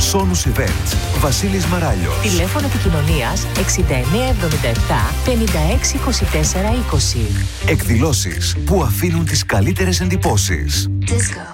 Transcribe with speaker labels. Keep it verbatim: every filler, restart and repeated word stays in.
Speaker 1: Sonus Events. Βασίλης Μαράλιος.
Speaker 2: Τηλέφωνο επικοινωνίας εξήντα εννέα εβδομήντα επτά πενήντα έξι είκοσι τέσσερα είκοσι.
Speaker 1: Εκδηλώσεις που αφήνουν τις καλύτερες εντυπώσεις.
Speaker 3: Disco.